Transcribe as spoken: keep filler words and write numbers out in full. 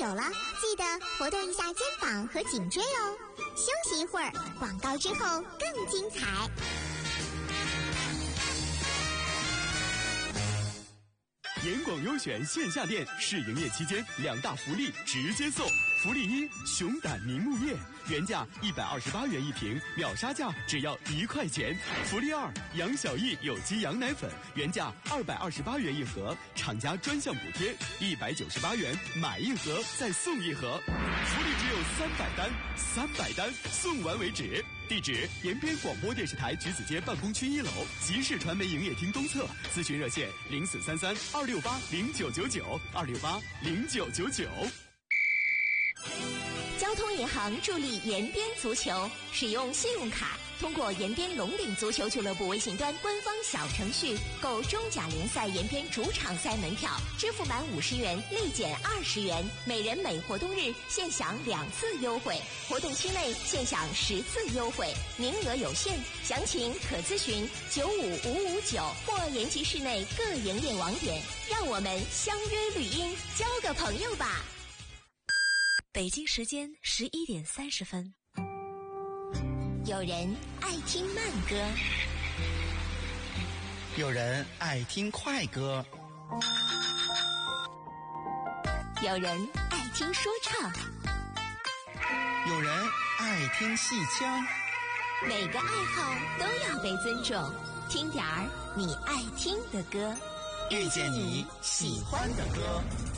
了，记得活动一下肩膀和颈椎哦。休息一会儿，广告之后更精彩。 严广优选线下店试营业期间两大福利直接送。福利一：熊胆凝木液，原价一百二十八元一瓶，秒杀价只要一块钱。福利二：杨小艺有机羊奶粉，原价二百二十八元一盒，厂家专项补贴一百九十八元，买一盒再送一盒。福利只有三百单，三百单送完为止。地址：延边广播电视台橘子街办公区一楼集市传媒营业厅东侧，咨询热线零四三三二六八零九九九二六八零九九九。 交通银行助力延边足球，使用信用卡通过延边龙岭足球俱乐部微信端官方小程序购中甲联赛延边主场赛门票，支付满五十元立减二十元，每人每活动日现享两次优惠，活动期内现享十次优惠，名额有限，详情可咨询九五五五九或延吉市内各营业网点。让我们相约绿茵，交个朋友吧。 北京时间十一点三十分。 有人爱听慢歌， 有人爱听快歌， 有人爱听说唱， 有人爱听戏腔。 每个爱好都要被尊重，听点儿你爱听的歌， 遇见你喜欢的歌。